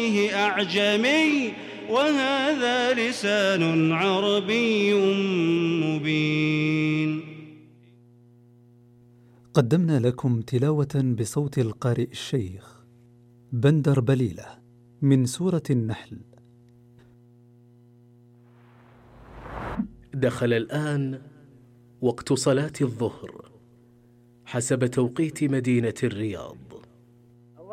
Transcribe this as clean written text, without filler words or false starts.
فيه أعجمي وهذا لسان عربي مبين. قدمنا لكم تلاوة بصوت القارئ الشيخ بندر بليلة من سورة النحل. دخل الآن وقت صلاة الظهر حسب توقيت مدينة الرياض.